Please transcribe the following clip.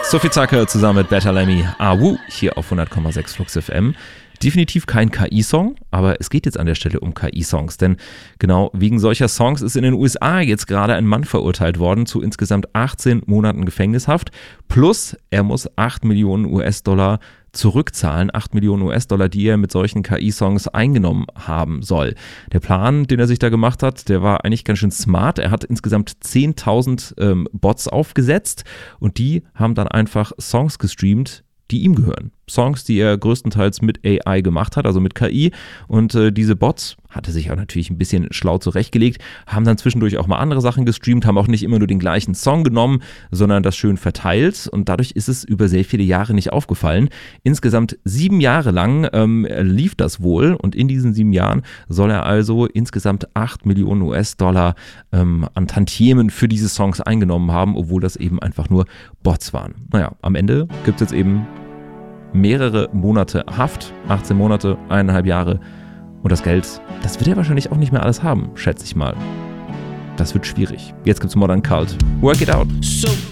Sophie Zacke zusammen mit Better Lemmy, Awu, hier auf 100,6 Flux FM. Definitiv kein KI-Song, aber es geht jetzt an der Stelle um KI-Songs, denn genau wegen solcher Songs ist in den USA jetzt gerade ein Mann verurteilt worden zu insgesamt 18 Monaten Gefängnishaft, plus er muss 8 Millionen US-Dollar zurückzahlen, 8 Millionen US-Dollar, die er mit solchen KI-Songs eingenommen haben soll. Der Plan, den er sich da gemacht hat, der war eigentlich ganz schön smart. Er hat insgesamt 10.000 Bots aufgesetzt und die haben dann einfach Songs gestreamt, die ihm gehören. Songs, die er größtenteils mit AI gemacht hat, also mit KI. Und diese Bots, hatte sich auch natürlich ein bisschen schlau zurechtgelegt, haben dann zwischendurch auch mal andere Sachen gestreamt, haben auch nicht immer nur den gleichen Song genommen, sondern das schön verteilt. Und dadurch ist es über sehr viele Jahre nicht aufgefallen. Insgesamt 7 Jahre lang lief das wohl. Und in diesen 7 Jahren soll er also insgesamt 8 Millionen US-Dollar an Tantiemen für diese Songs eingenommen haben, obwohl das eben einfach nur Bots waren. Naja, am Ende gibt es jetzt eben mehrere Monate Haft, 18 Monate, 1,5 Jahre. Und das Geld, das wird er wahrscheinlich auch nicht mehr alles haben, schätze ich mal. Das wird schwierig. Jetzt gibt's Modern Cult. Work it out.